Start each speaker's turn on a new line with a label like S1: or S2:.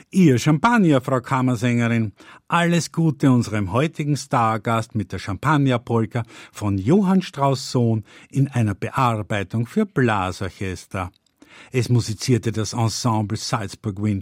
S1: Ihr Champagner, Frau Kammersängerin. Alles Gute unserem heutigen Stargast mit der Champagnerpolka von Johann Strauss Sohn in einer Bearbeitung für Blasorchester. Es musizierte das Ensemble Salzburg Wind